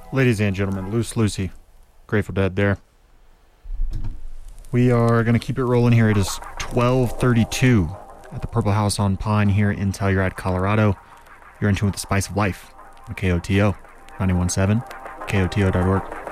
Ladies and gentlemen, Loose Lucy, Grateful Dead there. We are going to keep it rolling here. It is 12:32 at the Purple House on Pine here in Telluride, Colorado. You're in tune with the Spice of Life on KOTO 91.7, KOTO.org.